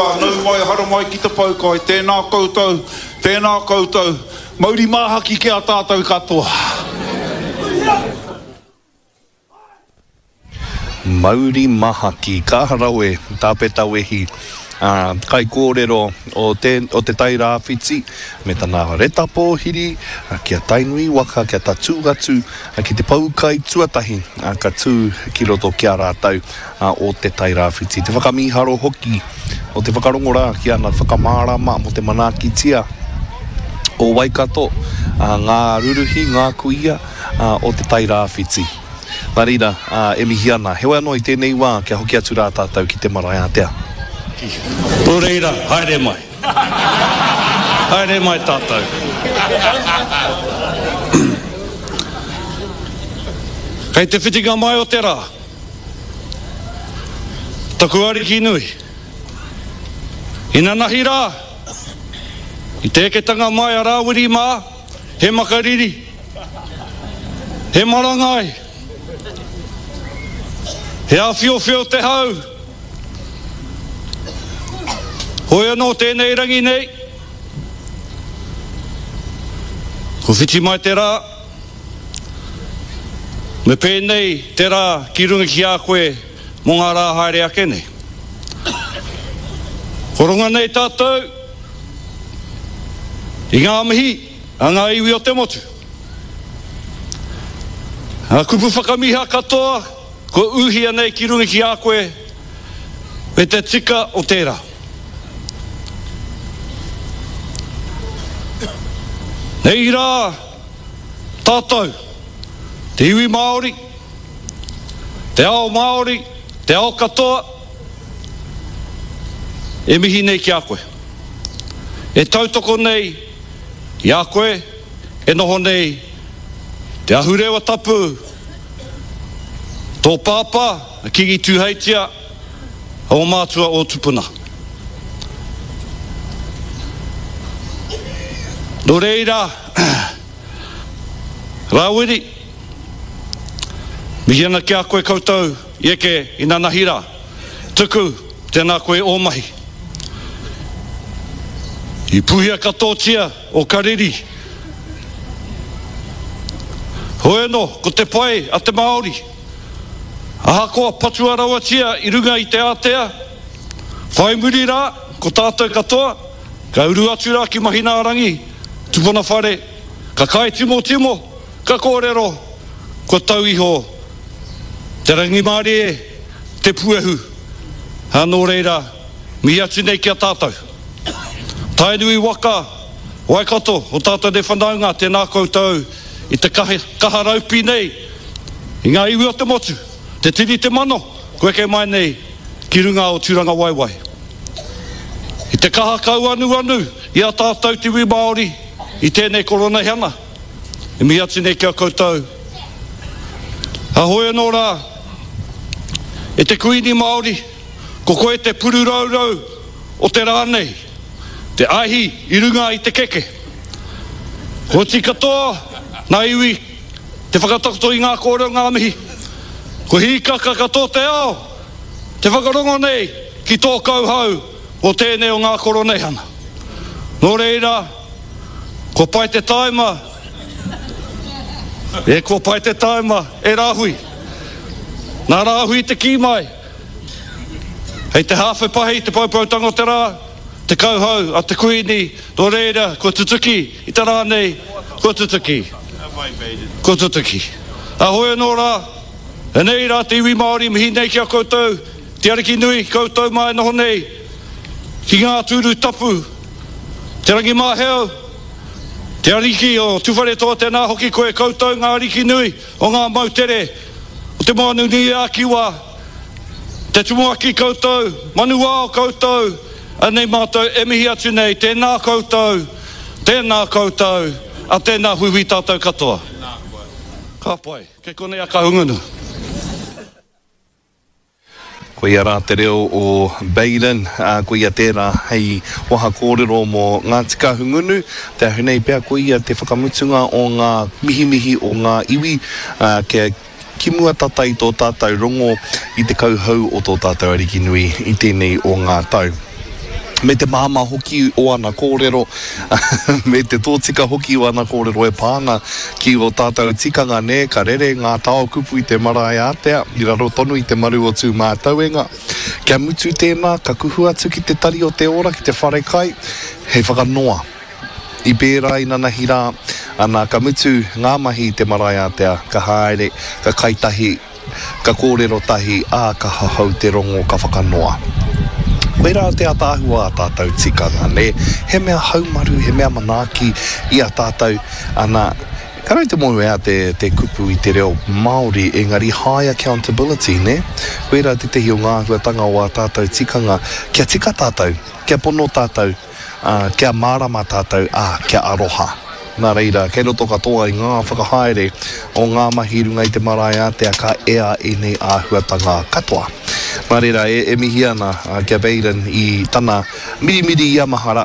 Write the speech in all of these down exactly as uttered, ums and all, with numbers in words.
wā, nau mai, hara mai ki te paukai, tēnā koutou, tēnā koutou, mauri māhaki ki a tātou katoa. Mauri mahaki, ka harawe, tāpeta wehi, uh, kai kōrero o te, o te tai rāwhiti, me tana reta pōhiri, uh, kia tainui waka, kia ta tūgatu, uh, ki te paukai tuatahi, uh, ka tū ki roto kia rātau uh, o te tai rāwhiti. Te whakamiharo hoki, o te whakarongora ki ana whakamārama mo te manakitia o Waikato, uh, ngā ruruhi, ngā kuia uh, o te tai rāwhiti. Nā rira, uh, e mihi ana, hewa anō i tēnei wā, kia hoki atu rā tātou ki te marae atea. Tō reira, haere mai. Haere mai tātou. Kei te whitinga mai o te rā. Taku ariki nui. Ina nahi rā. I te eketanga mai a rāwiri mā, he makariri. He marangai. He a whio whio te hau. Hoi anō tēnei rangi nei. Ko whiti mai te rā. Me pēnei te rā ki runga ki a koe mō ngā rā haere ake nei. Koronga nei tātou. I ngā mihi, a ngā iwi o te motu. A kupu whakamiha katoa. Ko uhia nei ki runga ki a koe, me te tika o tērā. Nei rā, tātou, te iwi Māori, te ao Māori, te ao katoa, e mihi nei ki a koe. E tautoko nei, i a koe, e noho nei, te ahurewa tapu, tō pāpā, ki ki tūheitia, o mātua o tupuna. Nō reira, rāwiri, mihi ana ki a koe koutou, i eke i nā nahira, tuku tēnā koe ōmahi. I puhia katotia o kariri. Hoi anō, ko te pai a te Māori. Aha koa patua rawatia i runga i te atea. Whai muri rā, ko tātou katoa. Ka uru atu rā ki mahina arangi. Tupuna whare, ka kai timo timo, ka kōrero. Ko tau iho, te rangi maari e, te puehu. Hano reira, mi atu nei ki a tātou. Tainui waka, Waikato, o tātou de whanaunga, tēnā koutou, i te kaha, kaha raupi nei. I ngā iwi o te motu. Te tiri te mano, koe kei mai nei, ki runga o tūranga waiwai. I te kaha kau anu anu, i a tātou te iwi Māori, i tēnei korona hana. E mi atu nei kia koutou. A hoi anō rā, e te kuini Māori, ko koe te puru raurau o te rānei, te ahi i runga i te keke. Ko ti katoa, nā iwi, te whakatakoto i ngā kōreo ngā mihi. Ko hikaka kato te ao, te whakarongo nei ki tō kauhau o tēnei o ngā koronehana. Nō reira, ko pai te taima, e ko pai te taima e rāhui. Nā rāhui te ki mai. Hei te hawhi pahi, te paupautango te rā, te kauhau a te kuini, nō reira, ko tutuki i te rānei, ko tutuki. Ko tutuki. A hoi anō rā, e nei rā te iwi Māori mihi nei kia koutou, te ariki nui koutou mai noho nei, ki ngā tūru tapu, te rangi māheo, te ariki o tuwhare toa tēnā hoki koe koutou ngā ariki nui o ngā mautere, o te manu nui a kiwa, te tumuaki koutou, manu wao koutou, anei mātou e mihi atu nei, tēnā koutou, tēnā koutou, a tēnā hui tātou katoa. Ka pai, ke konei a ka hungunu. Ko ia rā te reo o Baden, uh, ko ia tērā hei waha kōrero mō ngā tika hungunu, te ahunei pēr ko ia te whakamutunga o ngā mihi mihi o ngā iwi, uh, ke kimua tatai tō tātou rongo i te kauhau o tō tātou ariki nui i tēnei o ngā tau. me te māma hoki o ana kōrero, me te tōtika hoki o ana kōrero e pānga ki o tātou tikanga ne, ka rere ngā tao kupu i te marae ātea, i raro tonu i te maru o tū mātauenga. Kia mutu tēnā, ka kuhu atu ki te tari o te ora, ki te whare kai, hei whakanoa. I pērā i nana hira, ana ka mutu ngā mahi i te marae ātea, ka haere, ka kaitahi, ka kōrero tahi, ā ka hahau te rongo ka whakanoa. Koe rā te atahua a tātou tikanga, ne? He mea haumaru, he mea manaaki i a tātou, ana, ka rau te moe ea te, te kupu i te reo Māori, engari high accountability, ne? Koe rā te tehi o ngā huatanga o a tātou tikanga, kia tika tātou, kia pono tātou, uh, kia mārama tātou, a kia aroha. Nā reira, kei roto katoa i ngā whakahaere o ngā mahi runga i te marae ātea ka ea e nei āhuatanga katoa. Nā reira, e, e mihi ana uh, kia Baden i tana mirimiri i amahara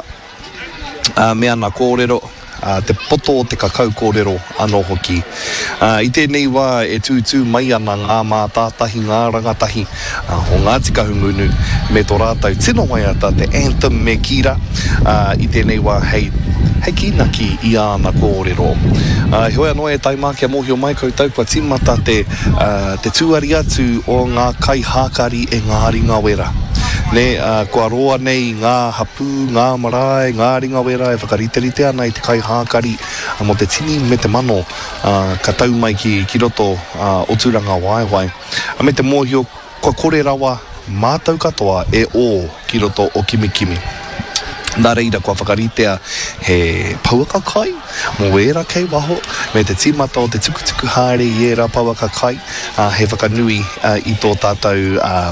uh, me ana kōrero, uh, te poto o te kakau kōrero anō hoki. Uh, I tēnei wā e tūtū mai ana ngā mātātahi, ngā rangatahi uh, o ngā tika hungunu me tō rātau tino mai ata te anthem me kira uh, i tēnei wā hei hei kinaki i ana kōrero. Uh, Heoi anō e taimā kia mōhio mai koutou kua timata te, uh, te tūari atu o ngā kai hākari e ngā ringa wera. Ne, uh, kua roa nei ngā hapu, ngā marae, ngā ringa wera e whakariterite ana i te kai hākari uh, mo te tini me te mano uh, ka tau mai ki, ki roto uh, o tūranga waiwai. A me te mōhio kua kore rawa mātau katoa e o ki roto o kimi kimi. Nā reira kua whakaritea he pauaka kai, mo era kei waho, me te timata o te tukutuku haere i era pauaka kai, uh, he whakanui uh, i tō tātou, uh,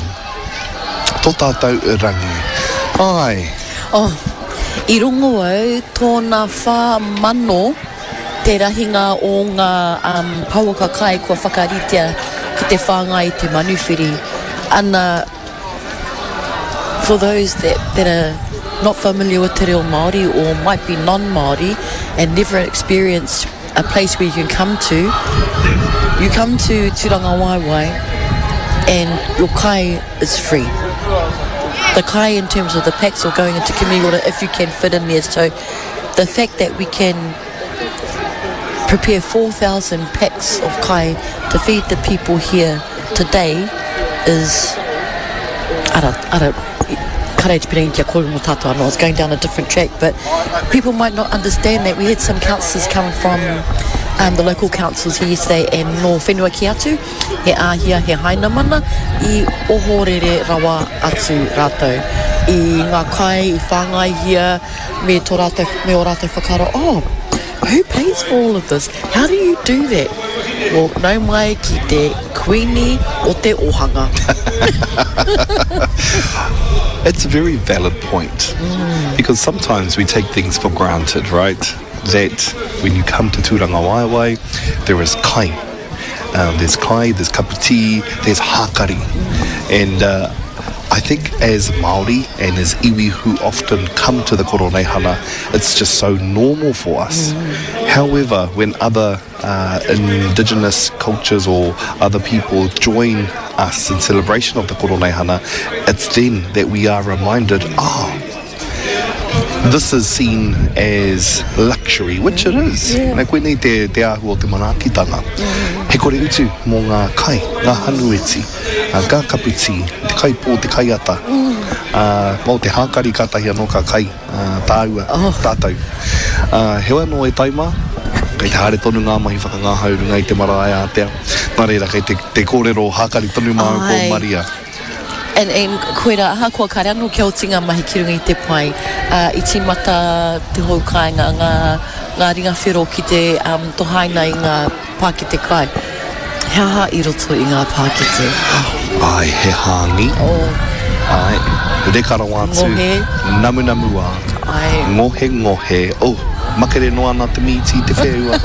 tō tātou rangi. Ai. Oh, i rongo au tōna whā mano te rahinga o ngā um, pauaka kai kua whakaritea ki te whāngai te manuwhiri. Ana, for those that, that are not familiar with te reo Māori or might be non-Māori and never experienced a place where you can come to, you come to Tūranga Waiwai and your kai is free. The kai in terms of the packs or going into Kimiora if you can fit in there. So the fact that we can prepare four thousand packs of kai to feed the people here today is ara, ara, I was going down a different track, but people might not understand that. We had some councillors come from um, the local councils here yesterday and no whenua ki atu, he āhia, he haina mana, I ohorere rawa atu rātou. I ngā kai, I whāngai hia, me, tō rātou, me o rātou whakaro, oh, who pays for all of this? How do you do that? Well, nau mai ki te kuini o te ohanga. It's a very valid point, mm. because sometimes we take things for granted, right? That when you come to Tūranga Waiwai, there is kai. Um, there's kai, there's kaputi, there's hakari. Mm. And uh, I think as Māori and as iwi who often come to the Koroneihana, it's just so normal for us. Mm. However, when other uh, indigenous cultures or other people join us in celebration of the Koroneihana, it's then that we are reminded, ah, oh, this is seen as luxury, which it is. Yeah. Like we need te, te ahu o te manaakitanga. Mm. He kore utu mō ngā kai, ngā hanueti, ngā kaputi, te kai pō, te kai ata. Mm. Uh, mō te hākari kātahi anō ka kai, uh, tāua, oh. tātou. Uh, hewa no e taima, kei te hare tonu ngā mahi whakangāhau runga i te marae ātea. Nā reira, kei te, te kōrero hākari tonu māu ko Maria. And, and koe rā, aha kua kare anō kia o tinga mahi ki runga i te pai. Uh, I timata te hou kāinga, ngā, ngā ringa whiro ki te um, tohaina i ngā pākete kai. He aha i roto i ngā pākete. Oh. Ai, he hāngi. Oh. Ai, rekara wātu. Ngohe. Namu namu wā. Ai. Ngohe ngohe. Oh. makere noa nā te miti te whewua.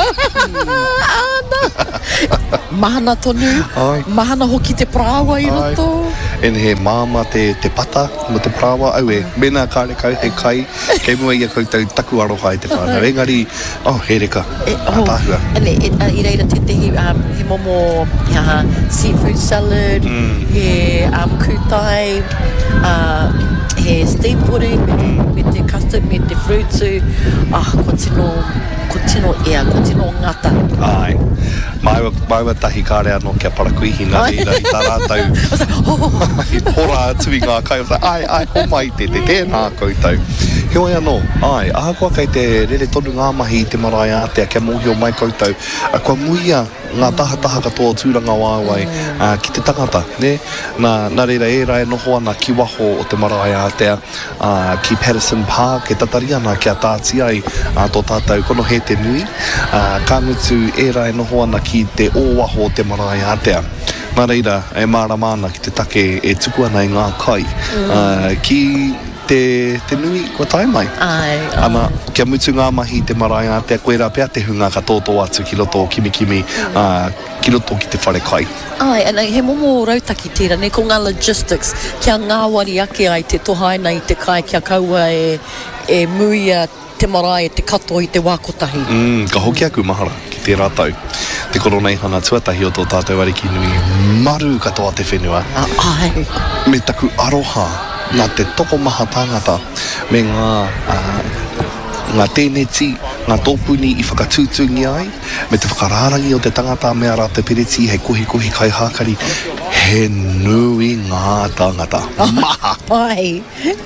Mahana tonu, Ai. mahana hoki te prawa i Ai. roto. E he māma te, te pata mo te prawa, au e, mena kāre kau he kai, kei mua ia koutou taku aroha i te whānau. Engari, oh, he reka, E, a tāhua. Ane, e, a, i reira te tehi, um, he momo uh, seafood salad, Mm. he um, kutai, uh, he steamed pudding, mm. me te custard, me te fruitu. Ah, ko tino, ko tino ea, ko tino ngata. Ai. Maiwa, maiwa tahi kāre anō kia parakuihi nā Ai. reira i tā rātou. I was like, oh, I hora atu i ngā kai, ai, ai, ho mai te, te tēnā koutou. Heoi anō, ai, ahakoa kei te rere tonu ngā mahi i te marae Aotea, kia mōhio mai koutou. A kua muia ngā taha taha katoa tūranga wāwai mm. uh, ki te tangata, ne? Nā, nā reira e rai noho ana ki waho o te marae Aotea, uh, ki Patterson Park, e tatari ana kia tāti ai uh, tō tātou kono he te nui. Uh, ka mutu e rai noho ana ki te ōwaho o te marae Aotea. Nā reira, e mārama ana ki te take e tuku ana i ngā kai. Mm. Uh, ki te, te nui kua tae mai. ai, ai. Ana, kia mutu ngā mahi te marae Aotea, koe rā pia te hunga ka tōtō atu ki roto o kimi kimi, mm. uh, ki roto ki te whare kai. Ai, ana he momo rautaki tira, ne ko ngā logistics, kia ngā wari ake ai te tohaina i te kai, kia kaua e, e muia te marae, te kato i te wākotahi. Mm, ka hoki aku mahara ki te rātau. Te koronei hana tuatahi o tō tātou ariki nui, maru katoa te whenua. Ah, ai. Me taku aroha nā te toko maha tāngata me ngā uh, ngā tēneti, ngā tōpuni i whakatūtungi ai, me te whakarārangi o te tangata mea rā te pireti, hei kohi kohi kai hākari, he nui ngā tangata. Maha! Ai.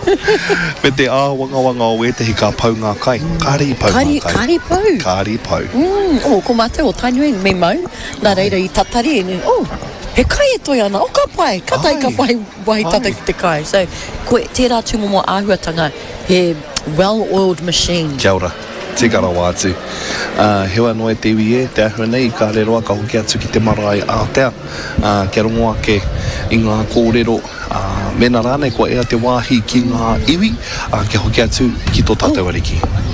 Me te āwanga wanga o e te hika pau ngā kai, kāri pau Kāri, ngā kai. kāri pau. Kāri pau. Mm, o, ko mātou o tainui me mau, nā reira i tatari, e, oh, he kai e toi ana, o ka pai, ka tai ka Ai. pai wahi tata Ai. ki te kai. So, ko e tērā tū momo āhuatanga, he well-oiled machine. Kia ora, te karawa atu. Uh, hewa noe te iwi e, te ahua nei, ka reroa ka hoki atu ki te marae Aotea. Uh, kia rongo ake i ngā kōrero, uh, mena rānei kua ea te wāhi ki ngā iwi, uh, kia hoki atu ki tō tātou ariki.